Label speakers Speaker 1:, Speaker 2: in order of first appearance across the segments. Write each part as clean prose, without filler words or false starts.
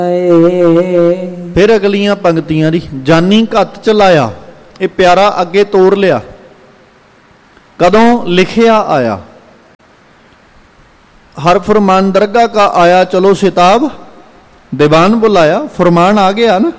Speaker 1: फिर अगलियां पंक्तियां दी जानी घत चलाया, ये प्यारा अगे तोर लिया। कदों लिखिया आया, हर फरमान दरगाह का आया, चलो सिताब दीवान बुलाया। फरमान आ गया ना,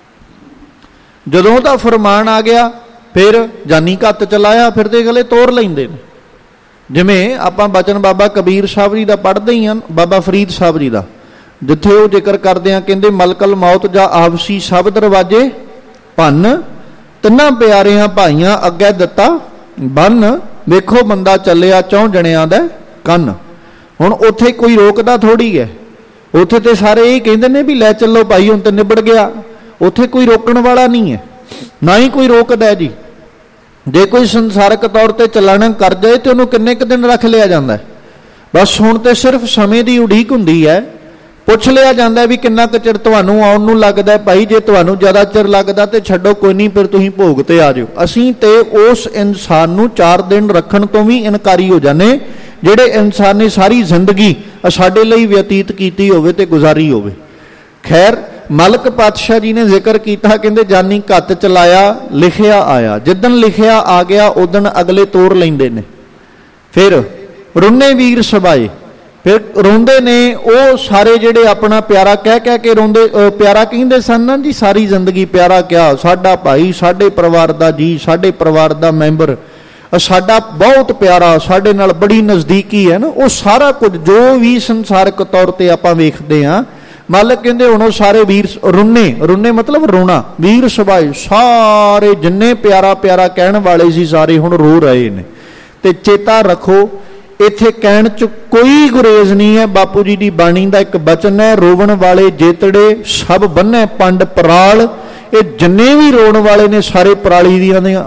Speaker 1: जदों दा फरमान आ गया फिर जानी घत चलाया, फिर ते गले तोर लेंदे ने। जिवें आपां बचन बाबा कबीर साहब जी दा पढ़दे ही हन, बाबा फरीद साहब जी दा, जिथे वो जिक्र करते हैं, कहते मलकल मौत जा आपसी सब दरवाजे भन, तिन्ना प्यारियां भाइयां अगे दिता बन, वेखो बंदा चलिया चौं जणियां दा कन। हुण उत्थे कोई रोकदा थोड़ी है, उत्थे ते सारे यही कहते हैं भी लै चलो भाई हुण ते निबड़ गया। उत्थे कोई रोकण वाला नहीं है, ना ही कोई रोकदा जी। जे कोई संसारक तौर पर चलाना कर जाए तो उन्होंने किन्ने क दिन रख लिया जाता है। बस हुण ते सिर्फ समय की उड़ीक हुंदी है, पुछ लिया जाता है भी किन्ना क चिर तुहानूं आउण नूं लगदा है। भाई जे तुहानूं ज़्यादा चिर लगदा ते छड्डो कोई नहीं, फिर तुसीं भोग ते आ जाओ। असीं ते उस इंसान नूं 4 दिन रखण तो भी इनकारी हो जाने जिहड़े इंसान ने सारी जिंदगी साडे लई व्यतीत कीती होवे ते गुजारी होवे। खैर मलक पातशाह जी ने जिक्र किया, कहते जानी घत चलाया, लिखिया आया। जिदन लिखिया आ गया उदन अगले तोर लेंदे ने। फिर रुन्ने वीर सबाए, फिर रोंदे ने वो सारे जिहड़े अपना प्यारा कह कह के रोंदे, प्यारा कहंदे सन ना जी, सारी जिंदगी प्यारा क्या, साडा भाई, साडे परिवार दा जी, साडे परिवार दा मैंबर, साडा बहुत प्यारा, साडे नाल बड़ी नज़दीकी है ना। वो सारा कुछ जो भी संसारक तौर पर आपां वेखदे हां, मालक कहते हुण सारे वीर रुन्ने, रुन्ने मतलब रोना, वीर सबाए सारे जिन्ने प्यारा प्यारा कहण वाले सी सारे हुण रो रहे ने। ते चेता रखो इत्थे कहण च कोई गुरेज नहीं है। बापू जी की बाणी का एक बचन है, रोवण वाले जेतड़े सब बन्ने पंड पराल। ये जिन्ने भी रोण वाले ने सारे पराली दियां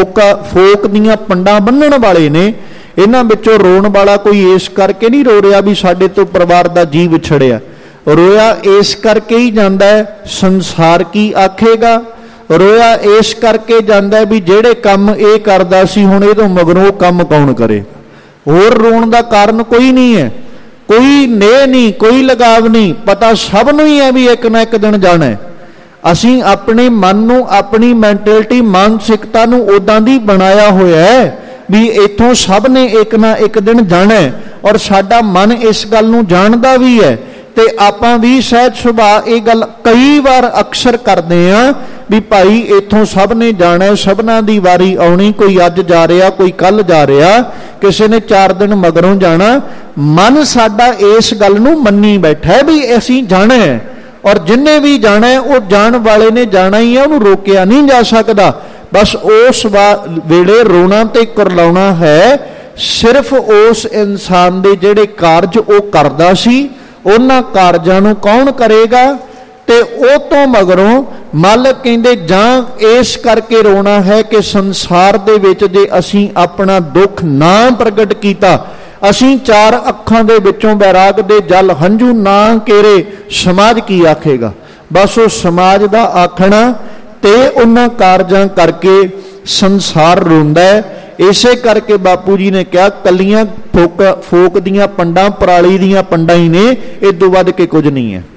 Speaker 1: फोक दियां पंडां बन्नण वाले ने। इन्हां विचों रोण वाला कोई इस करके नहीं रो रहा भी साडे तो परिवार का जी विछड़िया, रोया इस करके ही जाता है संसार की आखेगा, रोया इस करके जाता है भी जेड़े काम ये करदा सी हुण इहदों मगरों काम कौन करे। होर रोण दा कारण कोई नहीं है, कोई नेह नहीं, कोई लगाव नहीं। पता सब नूं ही है भी एक ना एक दिन जाना है। असीं अपने मन नूं, अपनी मैंटलिटी, मानसिकता नूं उदां दी बनाया होया है भी इत्थों सब ने एक ना एक दिन जाना है। और साडा मन इस गल नूं जाणदा भी है ते आपां भी सहज सुभाਅ ये गल कई बार अक्सर करते हैं भी भाई इत्थों सब ने जाना है, सबना दी वारी आउणी, कोई अज जा रहा, कोई कल जा रहा, किसी ने 4 दिन मगरों जाना। मन साडा इस गल नूं मन्नी बैठा है भी असीं जाना है, और जिन्हें भी जाना है वो जाण वाले ने जाना ही है, उन्होंने रोकिया नहीं जा सकता। बस उस वेले रोना ते करलाउणा है सिर्फ उस इंसान दे जिहड़े कारज वो करदा सी, उन्हां कारजां नूं कौन करेगा। ते ओ तो मगरों मालक कहंदे जां इस करके रोना है कि संसार दे विच जे असीं अपना दुख ना प्रगट कीता, असीं 4 अखां दे विचों बैराग दे जल हंझू ना केरे, समाज की आखेगा। बस वो समाज दा आखना ते उन्हां कारजां करके संसार रोंदा है। इसे करके बापू जी ने कहा कलियां फोक दियां पंडां, पराली दियां पंडां ही ने, इदों वध के कुछ नहीं है।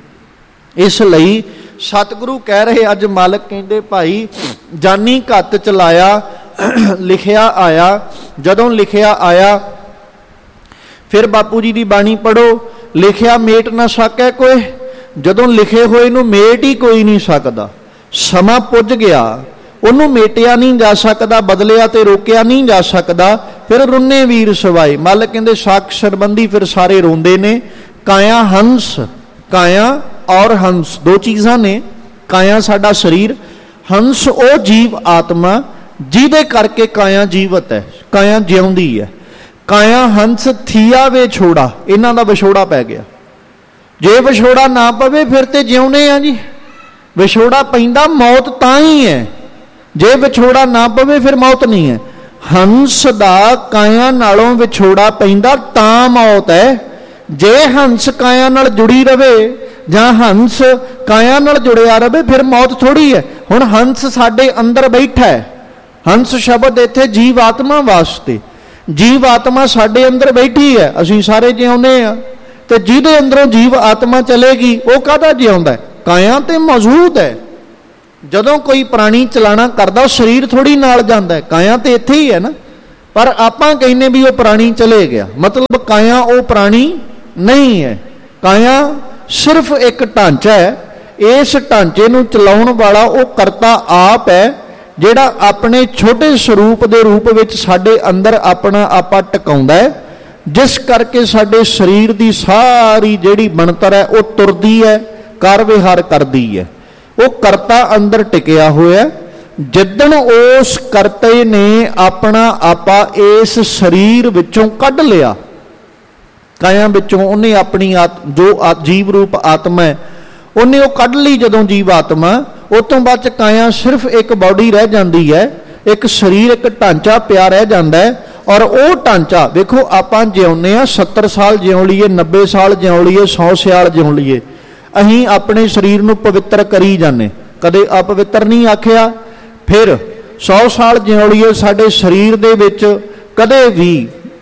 Speaker 1: इसलिए सतगुरु कह रहे, अज मालक कहते भाई जानी घत चलाया, लिखिया आया। जदों लिखिया आया फिर बापू जी की बाणी पढ़ो, लिखिया मेट ना सकै कोई, जदों लिखे हुए नूं मेट ही कोई नहीं सकता। समा पुज गया, उन्होंने मेटिया नहीं जा सकता, बदलिया तो रोकिया नहीं जा सकता। फिर रुन्ने वीर सवाए, मालक कहते साक्षरबंदी फिर सारे रोंदे ने। काया हंस, काया और हंस 2 चीज़ां ने। काया साडा शरीर, हंस वो जीव आत्मा जिहदे करके काया जीवत है, काया जिउंदी है। काया हंस थिया वे छोड़ा, इन्हां दा विछोड़ा पै गया। जे विछोड़ा ना पवे फिर ते जिउणे आ जी, विछोड़ा पैंदा मौत तां ही है, जे विछोड़ा ना पवे फिर मौत नहीं है। हंस दा काया नालों विछोड़ा पैंदा तां मौत है। जे हंस काया नाल जुड़ी रवे जां हंस काया नाल जुड़िया रवे फिर मौत थोड़ी है। हुण हंस साडे अंदर बैठा है, हंस शब्द इत्थे जीव आत्मा वास्ते, जीव आत्मा साडे अंदर बैठी है, असीं सारे जिउंदे आ ਤੇ ਜਿਹਦੇ ਅੰਦਰੋਂ ਜੀਵ ਆਤਮਾ ਚਲੇਗੀ ਉਹ ਕਾਹਦਾ ਜਿਉਂਦਾ? ਕਾਇਆ ਤੇ ਮੌਜੂਦ ਹੈ। ਜਦੋਂ ਕੋਈ ਪ੍ਰਾਣੀ ਚਲਾਣਾ ਕਰਦਾ ਸਰੀਰ ਥੋੜੀ ਨਾਲ ਜਾਂਦਾ, ਕਾਇਆ ਤੇ ਇੱਥੇ ਹੀ ਹੈ ਨਾ। ਪਰ ਆਪਾਂ ਕਹਿੰਦੇ ਵੀ ਉਹ ਪ੍ਰਾਣੀ ਚਲੇ ਗਿਆ, ਮਤਲਬ ਕਾਇਆ ਉਹ ਪ੍ਰਾਣੀ ਨਹੀਂ ਹੈ। ਕਾਇਆ ਸਿਰਫ ਇੱਕ ਢਾਂਚਾ ਹੈ। ਇਸ ਢਾਂਚੇ ਨੂੰ ਚਲਾਉਣ ਵਾਲਾ ਉਹ ਕਰਤਾ ਆਪ ਹੈ, ਜਿਹੜਾ ਆਪਣੇ ਛੋਟੇ ਸਰੂਪ ਦੇ ਰੂਪ ਵਿੱਚ ਸਾਡੇ ਅੰਦਰ ਆਪਣਾ ਆਪਾ ਟਿਕਾਉਂਦਾ ਹੈ, ਜਿਸ ਕਰਕੇ ਸਾਡੇ ਸਰੀਰ ਦੀ ਸਾਰੀ ਜਿਹੜੀ ਬਣਤਰ ਹੈ ਉਹ ਤੁਰਦੀ ਹੈ, ਕਾਰ ਵਿਹਾਰ ਕਰਦੀ ਹੈ। ਉਹ ਕਰਤਾ ਅੰਦਰ ਟਿਕਿਆ ਹੋਇਆ। ਜਿੱਦਣ ਉਸ ਕਰਤੇ ਨੇ ਆਪਣਾ ਆਪਾ ਇਸ ਸਰੀਰ ਵਿੱਚੋਂ ਕੱਢ ਲਿਆ, ਕਾਇਆ ਵਿੱਚੋਂ ਉਹਨੇ ਆਪਣੀ ਜੋ ਜੀਵ ਰੂਪ ਆਤਮਾ ਹੈ ਉਹਨੇ ਉਹ ਕੱਢ ਲਈ। ਜਦੋਂ ਜੀਵ ਆਤਮਾ, ਉਹ ਤੋਂ ਬਾਅਦ ਕਾਇਆ ਸਿਰਫ ਇੱਕ ਬਾਡੀ ਰਹਿ ਜਾਂਦੀ ਹੈ, ਇੱਕ ਸਰੀਰ, ਇੱਕ ਢਾਂਚਾ ਪਿਆ ਰਹਿ ਜਾਂਦਾ ਹੈ। ਔਰ ਉਹ ਢਾਂਚਾ ਵੇਖੋ, ਆਪਾਂ ਜਿਉਂਦੇ ਹਾਂ 70 ਸਾਲ ਜਿਉਂ ਲਈਏ, 90 ਸਾਲ ਜਿਉਂ ਲਈਏ, 100 ਸਾਲ ਜਿਉਂ ਲਈਏ, ਅਸੀਂ ਆਪਣੇ ਸਰੀਰ ਨੂੰ ਪਵਿੱਤਰ ਕਰੀ ਜਾਂਦੇ, ਕਦੇ ਅਪਵਿੱਤਰ ਨਹੀਂ ਆਖਿਆ। ਫਿਰ 100 ਸਾਲ ਜਿਉਂ ਲਈਏ, ਸਾਡੇ ਸਰੀਰ ਦੇ ਵਿੱਚ ਕਦੇ ਵੀ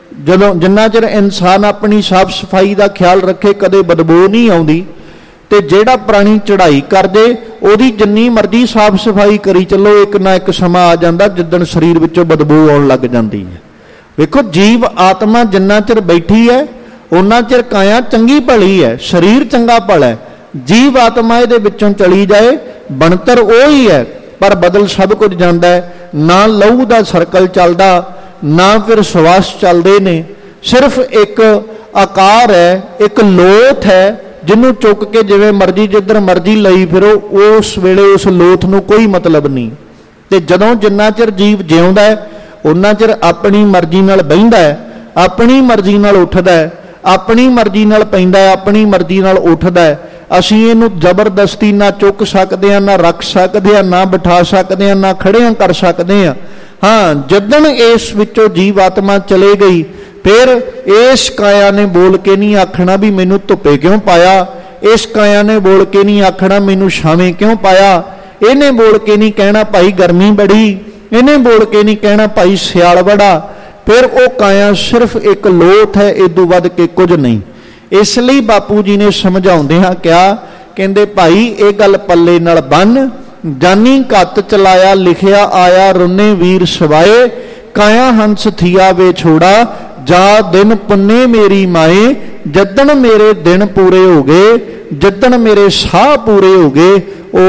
Speaker 1: ਜਿੰਨਾ ਚਿਰ ਇਨਸਾਨ ਆਪਣੀ ਸਾਫ ਸਫਾਈ ਦਾ ਖਿਆਲ ਰੱਖੇ ਕਦੇ ਬਦਬੂ ਨਹੀਂ ਆਉਂਦੀ। ਤੇ ਜਿਹੜਾ ਪ੍ਰਾਣੀ ਚੜ੍ਹਾਈ ਕਰਦੇ ਉਹਦੀ ਜਿੰਨੀ ਮਰਜ਼ੀ ਸਾਫ ਸਫਾਈ ਕਰੀ ਚੱਲੋ, ਇੱਕ ਨਾ ਇੱਕ ਸਮਾਂ ਆ ਜਾਂਦਾ ਜਿੱਦਣ ਸਰੀਰ ਵਿੱਚੋਂ ਬਦਬੂ ਆਉਣ ਲੱਗ ਜਾਂਦੀ ਹੈ। ਵੇਖੋ, ਜੀਵ ਆਤਮਾ ਜਿੰਨਾ ਚਿਰ ਬੈਠੀ ਹੈ ਉਹਨਾਂ ਚਿਰ ਕਾਇਆ ਚੰਗੀ ਭਲੀ ਹੈ, ਸਰੀਰ ਚੰਗਾ ਭਲਾ ਹੈ। ਜੀਵ ਆਤਮਾ ਇਹਦੇ ਵਿੱਚੋਂ ਚਲੀ ਜਾਏ, ਬਣਤਰ ਉਹ ਹੀ ਹੈ ਪਰ ਬਦਲ ਸਭ ਕੁਝ ਜਾਂਦਾ ਹੈ। ਨਾ ਲਹੂ ਦਾ ਸਰਕਲ ਚੱਲਦਾ, ਨਾ ਫਿਰ ਸਵਾਸ ਚੱਲਦੇ ਨੇ। ਸਿਰਫ ਇੱਕ ਆਕਾਰ ਹੈ, ਇੱਕ ਲੋਥ ਹੈ, ਜਿਹਨੂੰ ਚੁੱਕ ਕੇ ਜਿਵੇਂ ਮਰਜ਼ੀ ਜਿੱਧਰ ਮਰਜ਼ੀ ਲਈ ਫਿਰੋ, ਉਸ ਵੇਲੇ ਉਸ ਲੋਥ ਨੂੰ ਕੋਈ ਮਤਲਬ ਨਹੀਂ। ਤੇ ਜਦੋਂ ਜਿੰਨਾ ਚਿਰ ਜੀਵ ਜਿਉਂਦਾ ਹੈ ਉਹਨਾਂ ਚਿਰ ਆਪਣੀ ਮਰਜ਼ੀ ਨਾਲ ਬਹਿੰਦਾ ਹੈ, ਆਪਣੀ ਮਰਜ਼ੀ ਨਾਲ ਉੱਠਦਾ ਹੈ, ਆਪਣੀ ਮਰਜ਼ੀ ਨਾਲ ਪੈਂਦਾ ਹੈ, ਆਪਣੀ ਮਰਜ਼ੀ ਨਾਲ ਉੱਠਦਾ ਹੈ। ਅਸੀਂ ਇਹਨੂੰ ਜ਼ਬਰਦਸਤੀ ਨਾ ਚੁੱਕ ਸਕਦੇ ਹਾਂ, ਨਾ ਰੱਖ ਸਕਦੇ ਹਾਂ, ਨਾ ਬਿਠਾ ਸਕਦੇ ਹਾਂ, ਨਾ ਖੜਿਆਂ ਕਰ ਸਕਦੇ ਹਾਂ। ਹਾਂ, ਜਦੋਂ ਇਸ ਵਿੱਚੋਂ ਜੀਵ ਆਤਮਾ ਚਲੇ ਗਈ, ਫਿਰ ਇਸ ਕਾਇਆ ਨੇ ਬੋਲ ਕੇ ਨਹੀਂ ਆਖਣਾ ਵੀ ਮੈਨੂੰ ਧੁੱਪੇ ਕਿਉਂ ਪਾਇਆ, ਇਸ ਕਾਇਆ ਨੇ ਬੋਲ ਕੇ ਨਹੀਂ ਆਖਣਾ ਮੈਨੂੰ ਛਾਵੇਂ ਕਿਉਂ ਪਾਇਆ, ਇਹਨੇ ਬੋਲ ਕੇ ਨਹੀਂ ਕਹਿਣਾ ਭਾਈ ਗਰਮੀ ਬੜੀ, ਇਹਨੇ ਬੋਲ ਕੇ ਨਹੀਂ ਕਹਿਣਾ ਭਾਈ ਸਿਆਲ ਬੜਾ। ਫਿਰ ਉਹ ਕਾਇਆ ਸਿਰਫ ਇੱਕ ਲੋਥ ਹੈ, ਇਦੋਂ ਵੱਧ ਕੇ ਕੁਝ ਨਹੀਂ। ਇਸ ਲਈ ਬਾਪੂ ਜੀ ਨੇ ਸਮਝਾਉਂਦਿਆਂ ਕਿਹਾ, ਕਹਿੰਦੇ ਭਾਈ ਇਹ ਗੱਲ ਪੱਲੇ ਨਾਲ ਬੰਨ, ਜਾਨੀ ਘੱਤ ਚਲਾਇਆ ਲਿਖਿਆ ਆਇਆ ਰੁੰਨੇ ਵੀਰ ਸਵਾਏ, ਕਾਇਆ ਹੰਸ ਥੀਆ ਵੇ ਛੋੜਾ ਜਾ ਦਿਨ ਪੁੰਨੇ ਮੇਰੀ ਮਾਏ। ਜਦਣ ਮੇਰੇ ਦਿਨ ਪੂਰੇ ਹੋ ਗਏ, ਜਦਣ ਮੇਰੇ ਸਾਹ ਪੂਰੇ ਹੋ ਗਏ,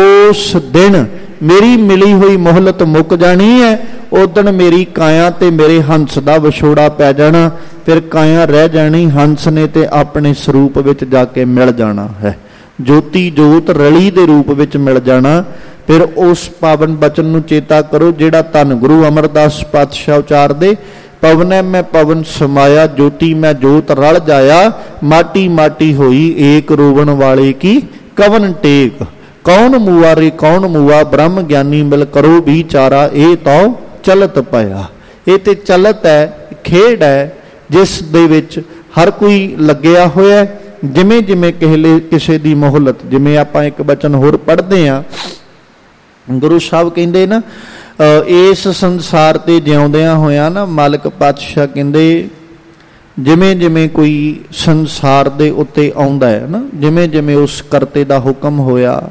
Speaker 1: ਉਸ ਦਿਨ ਮੇਰੀ ਮਿਲੀ ਹੋਈ ਮੋਹਲਤ ਮੁੱਕ ਜਾਣੀ ਹੈ। ਉਦਣ ਮੇਰੀ ਕਾਇਆ ਤੇ ਮੇਰੇ ਹੰਸ ਦਾ ਵਿਛੋੜਾ ਪੈ ਜਾਣਾ। ਫਿਰ ਕਾਇਆ ਰਹਿ ਜਾਣੀ, ਹੰਸ ਨੇ ਤੇ ਆਪਣੇ ਸਰੂਪ ਵਿੱਚ ਜਾ ਕੇ ਮਿਲ ਜਾਣਾ ਹੈ, ਜੋਤੀ ਜੋਤ ਰਲੀ ਦੇ ਰੂਪ ਵਿੱਚ ਮਿਲ ਜਾਣਾ। ਫਿਰ ਉਸ ਪਾਵਨ ਬਚਨ ਨੂੰ ਚੇਤਾ ਕਰੋ ਜਿਹੜਾ ਧੰਨ ਗੁਰੂ ਅਮਰਦਾਸ ਪਾਤਸ਼ਾਹ ਉਚਾਰਦੇ, ਪਵਨੈ ਮੈਂ ਪਵਨ ਸਮਾਇਆ, ਜੋਤੀ ਮੈਂ ਜੋਤ ਰਲ ਜਾਇਆ, ਮਾਟੀ ਮਾਟੀ ਹੋਈ ਏਕ ਰੋਵਣ ਵਾਲੇ ਕੀ ਕਵਨ ਟੇਕ। ਕੌਣ ਮੂਆ ਰੇ ਕੌਣ ਮੂਆ, ਬ੍ਰਹਮ ਗਿਆਨੀ ਮਿਲ ਕਰੋ ਵਿਚਾਰਾ, ਇਹ ਤਾਂ ਚਲਤ ਪਿਆ। ਇਹ ਤੇ ਚਲਤ ਹੈ, ਖੇਡ ਹੈ, ਜਿਸ ਦੇ ਵਿੱਚ ਹਰ ਕੋਈ ਲੱਗਿਆ ਹੋਇਆ। ਜਿਵੇਂ ਜਿਵੇਂ ਕਿਸੇ ਦੀ ਮੋਹਲਤ, ਜਿਵੇਂ ਆਪਾਂ ਇੱਕ ਬਚਨ ਹੋਰ ਪੜ੍ਹਦੇ ਹਾਂ, ਗੁਰੂ ਸਾਹਿਬ ਕਹਿੰਦੇ ਨਾ, ਇਸ ਸੰਸਾਰ ਤੇ ਜਿਉਂਦਿਆਂ ਹੋਇਆਂ ਨਾ ਮਾਲਕ ਪਾਤਸ਼ਾਹ ਕਹਿੰਦੇ ਜਿਵੇਂ ਜਿਵੇਂ ਕੋਈ ਸੰਸਾਰ ਦੇ ਉੱਤੇ ਆਉਂਦਾ ਹੈ ਨਾ, ਜਿਵੇਂ ਜਿਵੇਂ ਉਸ ਕਰਤੇ ਦਾ ਹੁਕਮ ਹੋਇਆ,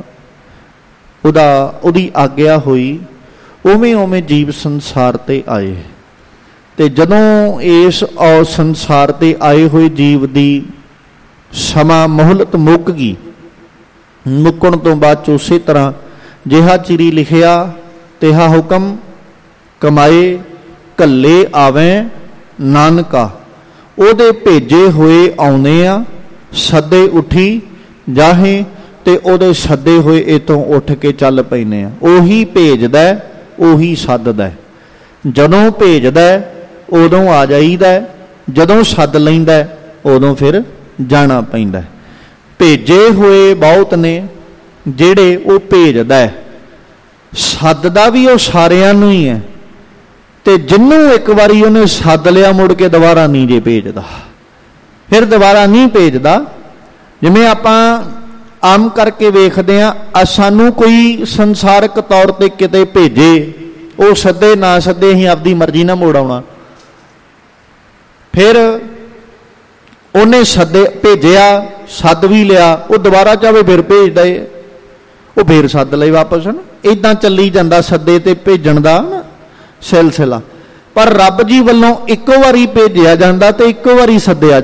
Speaker 1: ਉਹਦੀ ਆਗਿਆ ਹੋਈ, ਉਵੇਂ ਉਵੇਂ ਜੀਵ ਸੰਸਾਰ ਤੇ ਆਏ। ਤੇ ਜਦੋਂ ਇਸ ਸੰਸਾਰ ਤੇ ਆਏ ਹੋਏ ਜੀਵ ਦੀ ਸਮਾਂ ਮੋਹਲਤ ਮੁੱਕ ਗਈ, ਮੁੱਕਣ ਤੋਂ ਬਾਅਦ ਉਸੇ ਤਰ੍ਹਾਂ ਜਿਹਾ ਚਿਰੀ ਲਿਖਿਆ ਤਿਹਾ ਹੁਕਮ ਕਮਾਏ, ਘੱਲੇ ਆਵੇਂ ਨਾਨਕਾ। ਉਹਦੇ ਭੇਜੇ ਹੋਏ ਆਉਂਦੇ ਆ, ਸੱਦੇ ਉੱਠੀ ਜਾਹੇ, ਤੇ ਉਹਦੇ ਸੱਦੇ ਹੋਏ ਇਤੋਂ ਉੱਠ ਕੇ ਚੱਲ ਪੈਂਦੇ ਆ। ਉਹੀ ਭੇਜਦਾ, ਉਹੀ ਸੱਦਦਾ। ਜਦੋਂ ਭੇਜਦਾ ਉਦੋਂ ਆ ਜਾਈਦਾ, ਜਦੋਂ ਸੱਦ ਲੈਂਦਾ ਉਦੋਂ ਫਿਰ ਜਾਣਾ ਪੈਂਦਾ। ਭੇਜੇ ਹੋਏ ਬਹੁਤ ਨੇ ਜਿਹੜੇ ਉਹ ਭੇਜਦਾ, ਸੱਦਦਾ ਵੀ ਉਹ ਸਾਰਿਆਂ ਨੂੰ ਹੀ ਹੈ। ਤੇ ਜਿਹਨੂੰ ਇੱਕ ਵਾਰੀ ਉਹਨੇ ਸੱਦ ਲਿਆ ਮੁੜ ਕੇ ਦੁਬਾਰਾ ਨਹੀਂ ਜੇ ਭੇਜਦਾ, ਫਿਰ ਦੁਬਾਰਾ ਨਹੀਂ ਭੇਜਦਾ। ਜਿਵੇਂ ਆਪਾਂ ਆਮ ਕਰਕੇ ਵੇਖਦੇ ਹਾਂ, ਸਾਨੂੰ ਕੋਈ ਸੰਸਾਰਕ ਤੌਰ ਤੇ ਕਿਤੇ ਭੇਜੇ, ਉਹ ਸੱਦੇ ਨਾ ਸੱਦੇ ਅਸੀਂ ਆਪਦੀ ਮਰਜ਼ੀ ਨਾਲ ਮੋੜ ਆਉਣਾ। ਫਿਰ ਉਹਨੇ ਸੱਦੇ, ਭੇਜਿਆ, ਸੱਦ ਵੀ ਲਿਆ, ਉਹ ਦੁਬਾਰਾ ਚਾਹੇ ਫਿਰ ਭੇਜ ਦੇ, ਉਹ ਫਿਰ ਸੱਦ ਲਈ ਵਾਪਸ ਨਾ। ਇਦਾਂ ਚੱਲੀ ਜਾਂਦਾ ਸੱਦੇ ਤੇ ਭੇਜਣ ਦਾ ਨਾ ਸਿਲਸਿਲਾ। ਪਰ ਰੱਬ ਜੀ ਵੱਲੋਂ ਇੱਕੋ ਵਾਰੀ ਭੇਜਿਆ ਜਾਂਦਾ ਤੇ ਇੱਕੋ ਵਾਰੀ ਸੱਦਿਆ